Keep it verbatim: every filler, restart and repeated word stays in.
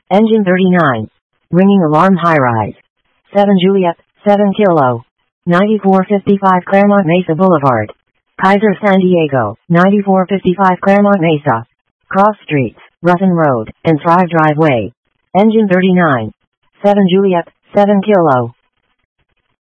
Engine thirty-nine. Ringing alarm high-rise. seven Juliet, seven Kilo. ninety-four fifty-five Claremont Mesa Boulevard. Kaiser San Diego, ninety-four fifty-five Claremont Mesa. Cross Streets, Ruffin Road, and Thrive Driveway. Engine thirty-nine. seven Juliet, seven Kilo.